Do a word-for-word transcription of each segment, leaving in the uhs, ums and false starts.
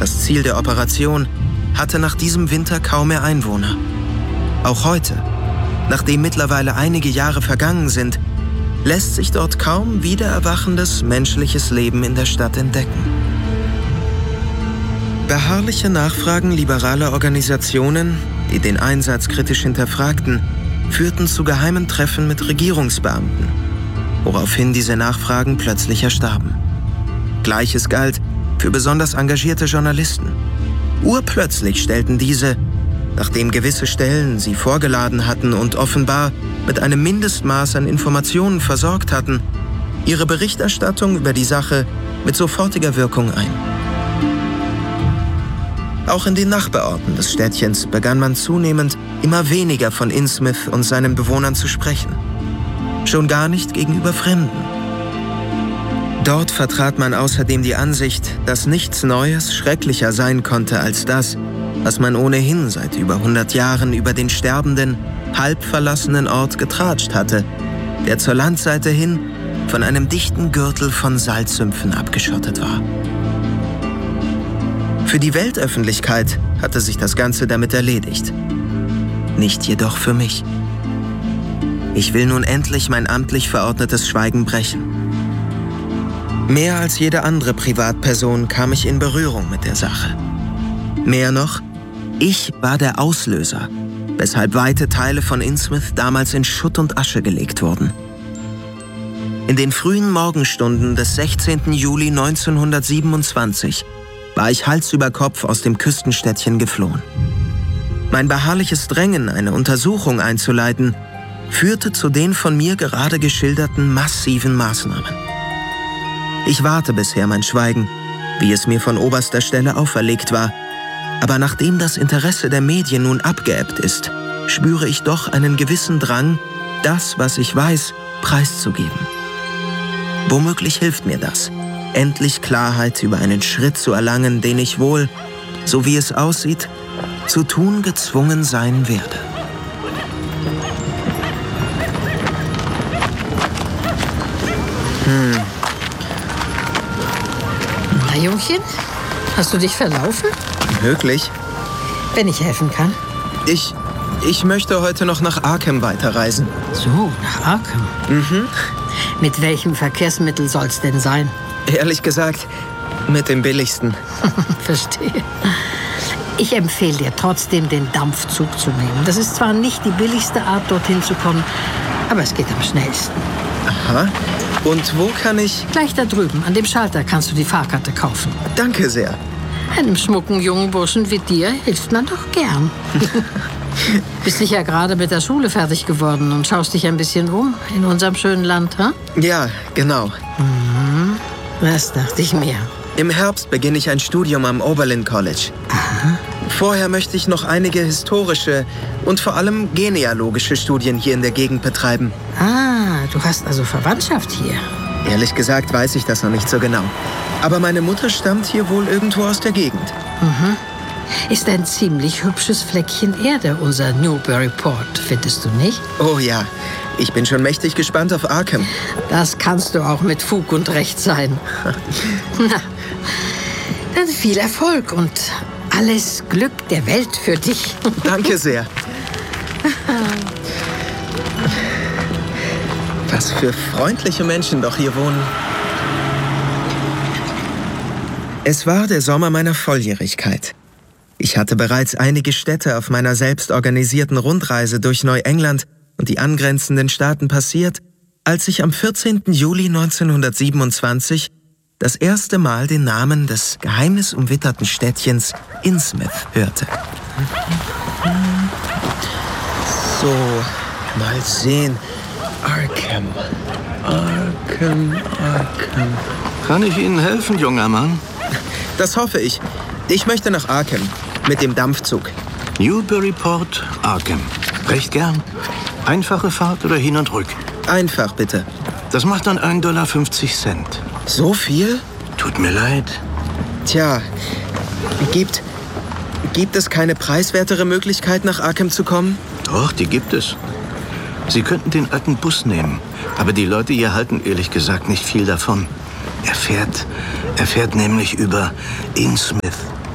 das Ziel der Operation, hatte nach diesem Winter kaum mehr Einwohner. Auch heute, nachdem mittlerweile einige Jahre vergangen sind, lässt sich dort kaum wiedererwachendes menschliches Leben in der Stadt entdecken. Beharrliche Nachfragen liberaler Organisationen, die den Einsatz kritisch hinterfragten, führten zu geheimen Treffen mit Regierungsbeamten, woraufhin diese Nachfragen plötzlich erstarben. Gleiches galt für besonders engagierte Journalisten. Urplötzlich stellten diese, nachdem gewisse Stellen sie vorgeladen hatten und offenbar mit einem Mindestmaß an Informationen versorgt hatten, ihre Berichterstattung über die Sache mit sofortiger Wirkung ein. Auch in den Nachbarorten des Städtchens begann man zunehmend immer weniger von Innsmouth und seinen Bewohnern zu sprechen. Schon gar nicht gegenüber Fremden. Dort vertrat man außerdem die Ansicht, dass nichts Neues schrecklicher sein konnte als das, was man ohnehin seit über hundert Jahren über den sterbenden, halb verlassenen Ort getratscht hatte, der zur Landseite hin von einem dichten Gürtel von Salzsümpfen abgeschottet war. Für die Weltöffentlichkeit hatte sich das Ganze damit erledigt. Nicht jedoch für mich. Ich will nun endlich mein amtlich verordnetes Schweigen brechen. Mehr als jede andere Privatperson kam ich in Berührung mit der Sache. Mehr noch, ich war der Auslöser, weshalb weite Teile von Innsmouth damals in Schutt und Asche gelegt wurden. In den frühen Morgenstunden des sechzehnten Juli neunzehnhundertsiebenundzwanzig war ich Hals über Kopf aus dem Küstenstädtchen geflohen. Mein beharrliches Drängen, eine Untersuchung einzuleiten, führte zu den von mir gerade geschilderten massiven Maßnahmen. Ich wahrte bisher mein Schweigen, wie es mir von oberster Stelle auferlegt war, aber nachdem das Interesse der Medien nun abgeebbt ist, spüre ich doch einen gewissen Drang, das, was ich weiß, preiszugeben. Womöglich hilft mir das, endlich Klarheit über einen Schritt zu erlangen, den ich wohl, so wie es aussieht, zu tun gezwungen sein werde. Hm. Na, Jungchen, hast du dich verlaufen? Möglich. Wenn ich helfen kann. Ich, ich möchte heute noch nach Arkham weiterreisen. So, nach Arkham? Mhm. Mit welchem Verkehrsmittel soll's denn sein? Ehrlich gesagt, mit dem billigsten. Verstehe. Ich empfehle dir trotzdem, den Dampfzug zu nehmen. Das ist zwar nicht die billigste Art, dorthin zu kommen, aber es geht am schnellsten. Aha. Und wo kann ich... Gleich da drüben, an dem Schalter, kannst du die Fahrkarte kaufen. Danke sehr. Einem schmucken jungen Burschen wie dir hilft man doch gern. Bist sicher gerade mit der Schule fertig geworden und schaust dich ein bisschen um in unserem schönen Land, ha? Ja, genau. Mhm. Das dachte ich mir. Im Herbst beginne ich ein Studium am Oberlin College. Aha. Vorher möchte ich noch einige historische und vor allem genealogische Studien hier in der Gegend betreiben. Ah, du hast also Verwandtschaft hier. Ehrlich gesagt weiß ich das noch nicht so genau. Aber meine Mutter stammt hier wohl irgendwo aus der Gegend. Mhm. Ist ein ziemlich hübsches Fleckchen Erde, unser Newburyport, findest du nicht? Oh ja, ich bin schon mächtig gespannt auf Arkham. Das kannst du auch mit Fug und Recht sein. Na, dann viel Erfolg und alles Glück der Welt für dich. Danke sehr. Was für freundliche Menschen doch hier wohnen. Es war der Sommer meiner Volljährigkeit. Ich hatte bereits einige Städte auf meiner selbst organisierten Rundreise durch Neuengland und die angrenzenden Staaten passiert, als ich am vierzehnten Juli neunzehnhundertsiebenundzwanzig das erste Mal den Namen des geheimnisumwitterten Städtchens Innsmouth hörte. So, mal sehen. Arkham, Arkham, Arkham. Kann ich Ihnen helfen, junger Mann? Das hoffe ich. Ich möchte nach Arkham mit dem Dampfzug. Newburyport, Arkham. Recht gern. Einfache Fahrt oder hin und rück? Einfach, bitte. Das macht dann ein Dollar fünfzig. So viel? Tut mir leid. Tja, gibt, gibt es keine preiswertere Möglichkeit, nach Arkham zu kommen? Doch, die gibt es. Sie könnten den alten Bus nehmen, aber die Leute hier halten ehrlich gesagt nicht viel davon. Er fährt, er fährt nämlich über Innsmouth.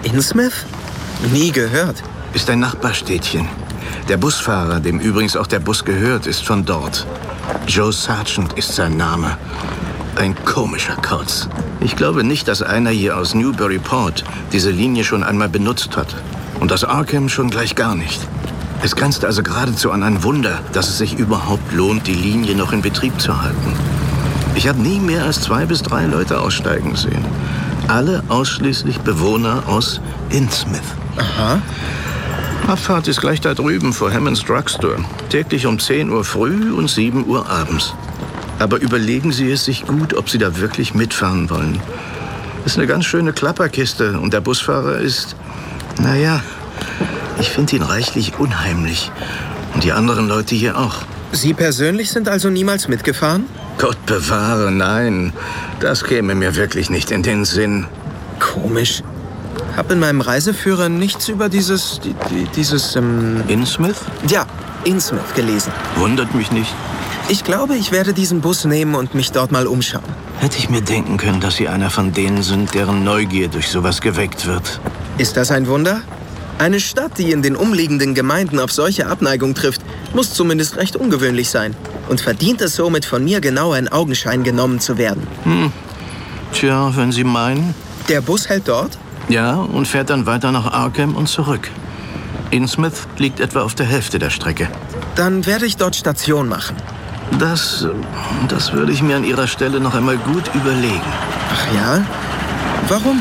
Innsmouth? Nie gehört. Ist ein Nachbarstädtchen. Der Busfahrer, dem übrigens auch der Bus gehört, ist von dort. Joe Sargent ist sein Name. Ein komischer Kauz. Ich glaube nicht, dass einer hier aus Newburyport diese Linie schon einmal benutzt hat. Und aus Arkham schon gleich gar nicht. Es grenzt also geradezu an ein Wunder, dass es sich überhaupt lohnt, die Linie noch in Betrieb zu halten. Ich habe nie mehr als zwei bis drei Leute aussteigen sehen. Alle ausschließlich Bewohner aus Innsmouth. Aha. Abfahrt ist gleich da drüben vor Hammond's Drugstore. Täglich um zehn Uhr früh und sieben Uhr abends. Aber überlegen Sie es sich gut, ob Sie da wirklich mitfahren wollen. Das ist eine ganz schöne Klapperkiste und der Busfahrer ist, naja, ich finde ihn reichlich unheimlich. Und die anderen Leute hier auch. Sie persönlich sind also niemals mitgefahren? Gott bewahre, nein. Das käme mir wirklich nicht in den Sinn. Komisch. Hab in meinem Reiseführer nichts über dieses, die, die, dieses, ähm... Innsmouth? Ja, Innsmouth gelesen. Wundert mich nicht. Ich glaube, ich werde diesen Bus nehmen und mich dort mal umschauen. Hätte ich mir denken können, dass Sie einer von denen sind, deren Neugier durch sowas geweckt wird. Ist das ein Wunder? Eine Stadt, die in den umliegenden Gemeinden auf solche Abneigung trifft, muss zumindest recht ungewöhnlich sein. Und verdient es somit, von mir genauer in Augenschein genommen zu werden. Hm. Tja, wenn Sie meinen. Der Bus hält dort? Ja, und fährt dann weiter nach Arkham und zurück. Innsmouth liegt etwa auf der Hälfte der Strecke. Dann werde ich dort Station machen. Das, das würde ich mir an Ihrer Stelle noch einmal gut überlegen. Ach ja? Warum?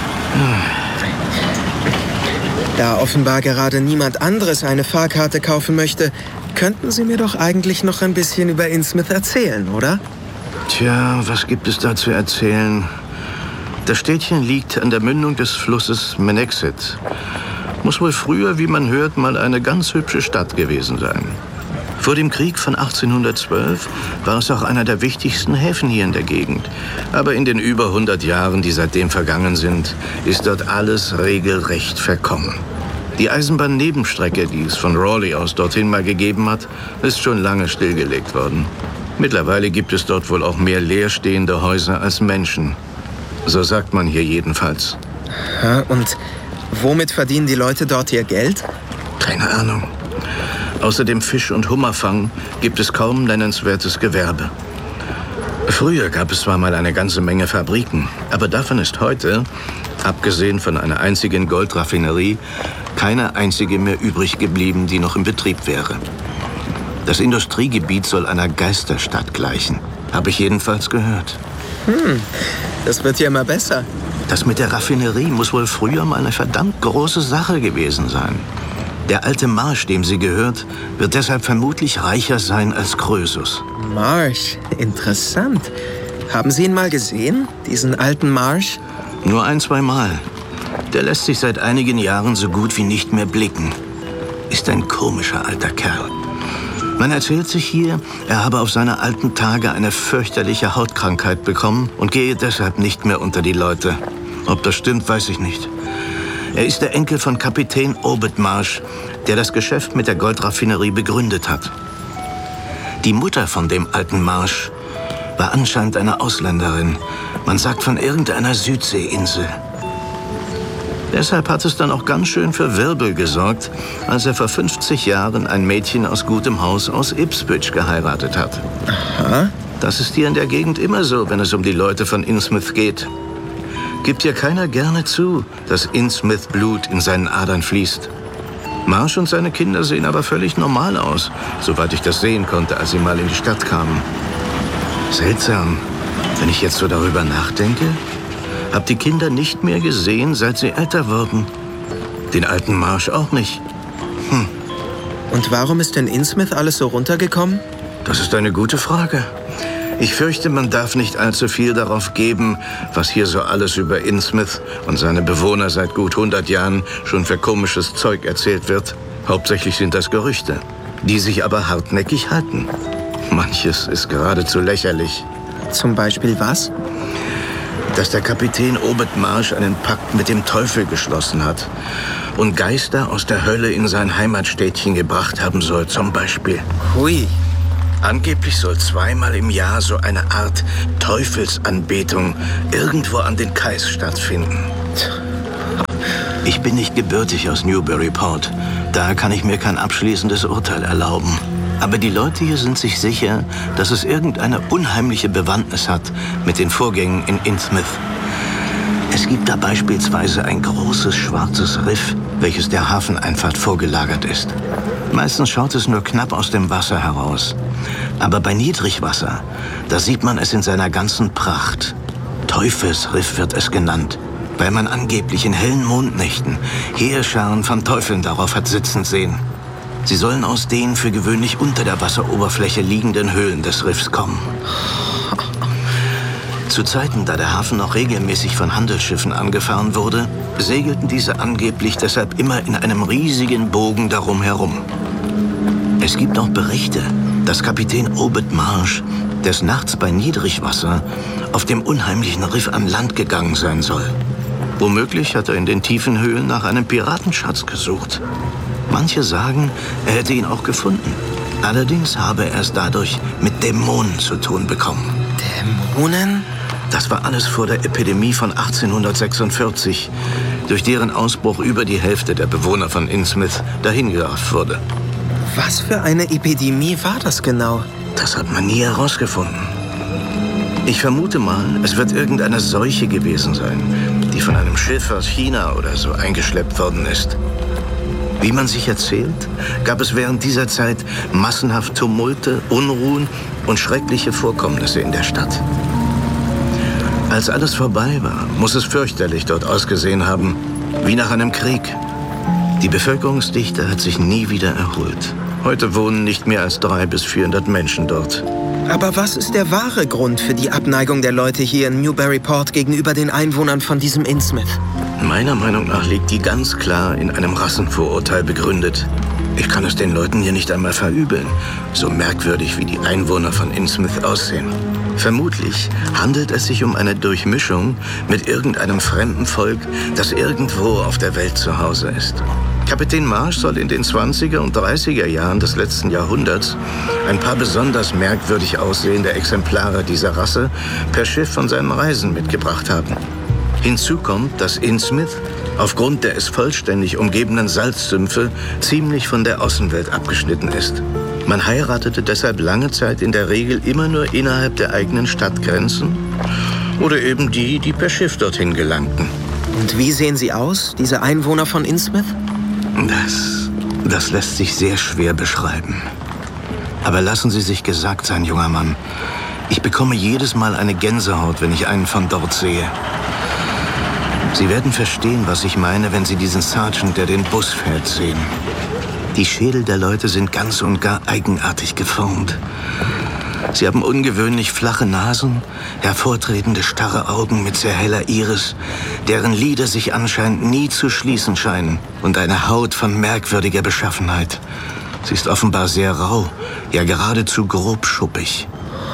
Da offenbar gerade niemand anderes eine Fahrkarte kaufen möchte, könnten Sie mir doch eigentlich noch ein bisschen über Innsmouth erzählen, oder? Tja, was gibt es da zu erzählen? Das Städtchen liegt an der Mündung des Flusses Menexit. Muss wohl früher, wie man hört, mal eine ganz hübsche Stadt gewesen sein. Vor dem Krieg von achtzehnhundertzwölf war es auch einer der wichtigsten Häfen hier in der Gegend. Aber in den über hundert Jahren, die seitdem vergangen sind, ist dort alles regelrecht verkommen. Die Eisenbahnnebenstrecke, die es von Raleigh aus dorthin mal gegeben hat, ist schon lange stillgelegt worden. Mittlerweile gibt es dort wohl auch mehr leerstehende Häuser als Menschen. So sagt man hier jedenfalls. Ja, und womit verdienen die Leute dort ihr Geld? Keine Ahnung. Außer dem Fisch- und Hummerfang gibt es kaum nennenswertes Gewerbe. Früher gab es zwar mal eine ganze Menge Fabriken, aber davon ist heute, abgesehen von einer einzigen Goldraffinerie, keine einzige mehr übrig geblieben, die noch in Betrieb wäre. Das Industriegebiet soll einer Geisterstadt gleichen, habe ich jedenfalls gehört. Hm, das wird ja immer besser. Das mit der Raffinerie muss wohl früher mal eine verdammt große Sache gewesen sein. Der alte Marsh, dem sie gehört, wird deshalb vermutlich reicher sein als Krösus. Marsh, interessant. Haben Sie ihn mal gesehen, diesen alten Marsh? Nur ein, zwei Mal. Der lässt sich seit einigen Jahren so gut wie nicht mehr blicken. Ist ein komischer alter Kerl. Man erzählt sich hier, er habe auf seine alten Tage eine fürchterliche Hautkrankheit bekommen und gehe deshalb nicht mehr unter die Leute. Ob das stimmt, weiß ich nicht. Er ist der Enkel von Kapitän Obed Marsh, der das Geschäft mit der Goldraffinerie begründet hat. Die Mutter von dem alten Marsh war anscheinend eine Ausländerin. Man sagt von irgendeiner Südseeinsel. Deshalb hat es dann auch ganz schön für Wirbel gesorgt, als er vor fünfzig Jahren ein Mädchen aus gutem Haus aus Ipswich geheiratet hat. Aha. Das ist hier in der Gegend immer so, wenn es um die Leute von Innsmouth geht. Gibt ja keiner gerne zu, dass Innsmouth-Blut in seinen Adern fließt. Marsh und seine Kinder sehen aber völlig normal aus, soweit ich das sehen konnte, als sie mal in die Stadt kamen. Seltsam, wenn ich jetzt so darüber nachdenke. Hab die Kinder nicht mehr gesehen, seit sie älter wurden. Den alten Marsh auch nicht. Hm. Und warum ist in Innsmouth alles so runtergekommen? Das ist eine gute Frage. Ich fürchte, man darf nicht allzu viel darauf geben, was hier so alles über Innsmouth und seine Bewohner seit gut hundert Jahren schon für komisches Zeug erzählt wird. Hauptsächlich sind das Gerüchte, die sich aber hartnäckig halten. Manches ist geradezu lächerlich. Zum Beispiel was? Dass der Kapitän Obed Marsh einen Pakt mit dem Teufel geschlossen hat und Geister aus der Hölle in sein Heimatstädtchen gebracht haben soll, zum Beispiel. Hui. Angeblich soll zweimal im Jahr so eine Art Teufelsanbetung irgendwo an den Kais stattfinden. Ich bin nicht gebürtig aus Newburyport. Da kann ich mir kein abschließendes Urteil erlauben. Aber die Leute hier sind sich sicher, dass es irgendeine unheimliche Bewandtnis hat mit den Vorgängen in Innsmouth. Es gibt da beispielsweise ein großes schwarzes Riff, welches der Hafeneinfahrt vorgelagert ist. Meistens schaut es nur knapp aus dem Wasser heraus. Aber bei Niedrigwasser, da sieht man es in seiner ganzen Pracht. Teufelsriff wird es genannt, weil man angeblich in hellen Mondnächten Heerscharen von Teufeln darauf hat sitzen sehen. Sie sollen aus den für gewöhnlich unter der Wasseroberfläche liegenden Höhlen des Riffs kommen. Zu Zeiten, da der Hafen noch regelmäßig von Handelsschiffen angefahren wurde, segelten diese angeblich deshalb immer in einem riesigen Bogen darum herum. Es gibt auch Berichte, dass Kapitän Obed Marsh des Nachts bei Niedrigwasser auf dem unheimlichen Riff an Land gegangen sein soll. Womöglich hat er in den tiefen Höhlen nach einem Piratenschatz gesucht. Manche sagen, er hätte ihn auch gefunden. Allerdings habe er es dadurch mit Dämonen zu tun bekommen. Dämonen? Das war alles vor der Epidemie von achtzehnhundertsechsundvierzig, durch deren Ausbruch über die Hälfte der Bewohner von Innsmouth dahingerafft wurde. Was für eine Epidemie war das genau? Das hat man nie herausgefunden. Ich vermute mal, es wird irgendeine Seuche gewesen sein, die von einem Schiff aus China oder so eingeschleppt worden ist. Wie man sich erzählt, gab es während dieser Zeit massenhaft Tumulte, Unruhen und schreckliche Vorkommnisse in der Stadt. Als alles vorbei war, muss es fürchterlich dort ausgesehen haben, wie nach einem Krieg. Die Bevölkerungsdichte hat sich nie wieder erholt. Heute wohnen nicht mehr als dreihundert bis vierhundert Menschen dort. Aber was ist der wahre Grund für die Abneigung der Leute hier in Newburyport gegenüber den Einwohnern von diesem Innsmouth? Meiner Meinung nach liegt die ganz klar in einem Rassenvorurteil begründet. Ich kann es den Leuten hier nicht einmal verübeln, so merkwürdig wie die Einwohner von Innsmouth aussehen. Vermutlich handelt es sich um eine Durchmischung mit irgendeinem fremden Volk, das irgendwo auf der Welt zu Hause ist. Kapitän Marsh soll in den zwanziger und dreißiger Jahren des letzten Jahrhunderts ein paar besonders merkwürdig aussehende Exemplare dieser Rasse per Schiff von seinen Reisen mitgebracht haben. Hinzu kommt, dass Innsmouth aufgrund der es vollständig umgebenden Salzsümpfe ziemlich von der Außenwelt abgeschnitten ist. Man heiratete deshalb lange Zeit in der Regel immer nur innerhalb der eigenen Stadtgrenzen oder eben die, die per Schiff dorthin gelangten. Und wie sehen sie aus, diese Einwohner von Innsmouth? Das, das lässt sich sehr schwer beschreiben. Aber lassen Sie sich gesagt sein, junger Mann. Ich bekomme jedes Mal eine Gänsehaut, wenn ich einen von dort sehe. Sie werden verstehen, was ich meine, wenn Sie diesen Sergeant, der den Bus fährt, sehen. Die Schädel der Leute sind ganz und gar eigenartig geformt. Sie haben ungewöhnlich flache Nasen, hervortretende starre Augen mit sehr heller Iris, deren Lider sich anscheinend nie zu schließen scheinen, und eine Haut von merkwürdiger Beschaffenheit. Sie ist offenbar sehr rau, ja geradezu grobschuppig.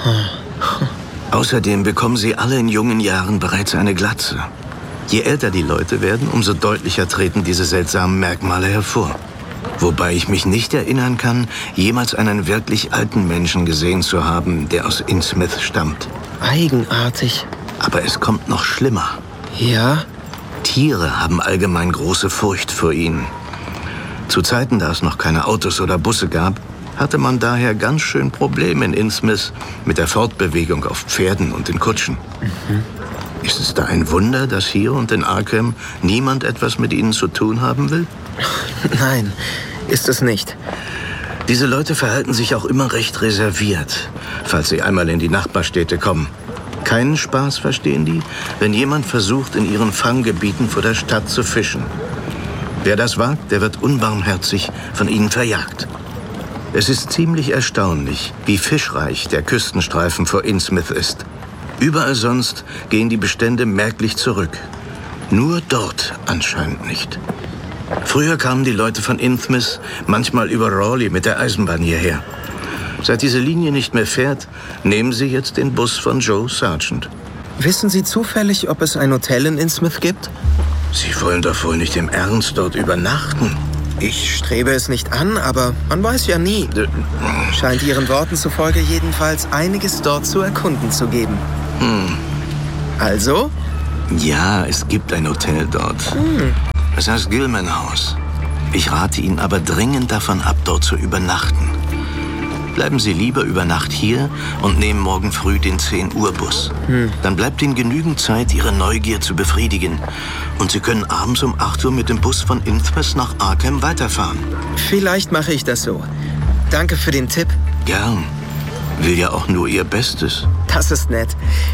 Außerdem bekommen sie alle in jungen Jahren bereits eine Glatze. Je älter die Leute werden, umso deutlicher treten diese seltsamen Merkmale hervor. Wobei ich mich nicht erinnern kann, jemals einen wirklich alten Menschen gesehen zu haben, der aus Innsmouth stammt. Eigenartig. Aber es kommt noch schlimmer. Ja? Tiere haben allgemein große Furcht vor ihnen. Zu Zeiten, da es noch keine Autos oder Busse gab, hatte man daher ganz schön Probleme in Innsmouth mit der Fortbewegung auf Pferden und in Kutschen. Mhm. Ist es da ein Wunder, dass hier und in Arkham niemand etwas mit ihnen zu tun haben will? Nein, ist es nicht. Diese Leute verhalten sich auch immer recht reserviert, falls sie einmal in die Nachbarstädte kommen. Keinen Spaß verstehen die, wenn jemand versucht, in ihren Fanggebieten vor der Stadt zu fischen. Wer das wagt, der wird unbarmherzig von ihnen verjagt. Es ist ziemlich erstaunlich, wie fischreich der Küstenstreifen vor Innsmouth ist. Überall sonst gehen die Bestände merklich zurück. Nur dort anscheinend nicht. Früher kamen die Leute von Innsmouth manchmal über Raleigh mit der Eisenbahn hierher. Seit diese Linie nicht mehr fährt, nehmen sie jetzt den Bus von Joe Sergeant. Wissen Sie zufällig, ob es ein Hotel in Innsmouth gibt? Sie wollen doch wohl nicht im Ernst dort übernachten? Ich strebe es nicht an, aber man weiß ja nie. Scheint Ihren Worten zufolge jedenfalls einiges dort zu erkunden zu geben. Hm. Also? Ja, es gibt ein Hotel dort. Hm. Es heißt Gilman House. Ich rate Ihnen aber dringend davon ab, dort zu übernachten. Bleiben Sie lieber über Nacht hier und nehmen morgen früh den zehn Uhr Bus. Hm. Dann bleibt Ihnen genügend Zeit, Ihre Neugier zu befriedigen. Und Sie können abends um acht Uhr mit dem Bus von Innsmouth nach Arkham weiterfahren. Vielleicht mache ich das so. Danke für den Tipp. Gern. Will ja auch nur Ihr Bestes. Das ist nett.